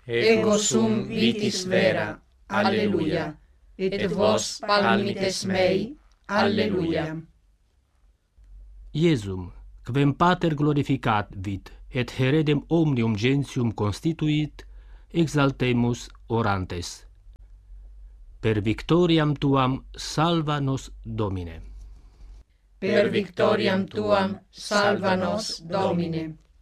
ego sum vitis vera, alleluia, et vos palmites mei, alleluia. Iesum, quem Pater glorificat vit, et heredem omnium gentium constituit, exaltemus orantes. Per victoriam tuam salva nos, Domine. Per victoriam tuam salva nos, Domine.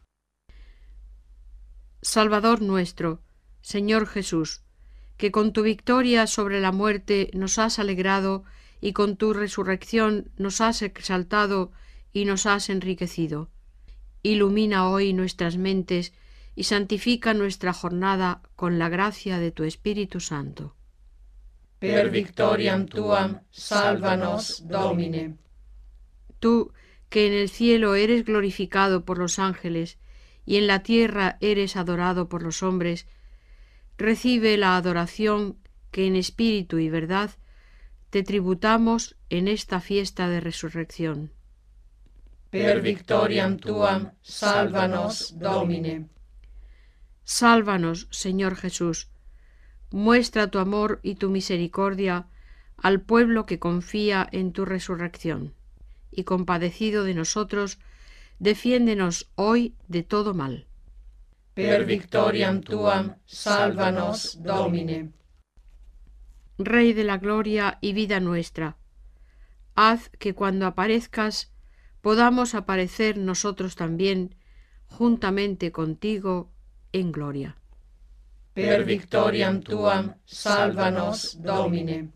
Salvador nuestro, Señor Jesús, que con tu victoria sobre la muerte nos has alegrado y con tu resurrección nos has exaltado y nos has enriquecido. Ilumina hoy nuestras mentes y santifica nuestra jornada con la gracia de tu Espíritu Santo. Per victoriam tuam salva nos, Domine. Tú, que en el cielo eres glorificado por los ángeles y en la tierra eres adorado por los hombres, recibe la adoración que en espíritu y verdad te tributamos en esta fiesta de resurrección. Per victoriam tuam salva nos, Domine. Sálvanos, Señor Jesús. Muestra tu amor y tu misericordia al pueblo que confía en tu resurrección, y compadecido de nosotros, defiéndenos hoy de todo mal. Per victoriam tuam salva nos, Domine. Rey de la gloria y vida nuestra, haz que cuando aparezcas podamos aparecer nosotros también, juntamente contigo, en gloria. Per victoriam tuam salva nos, Domine.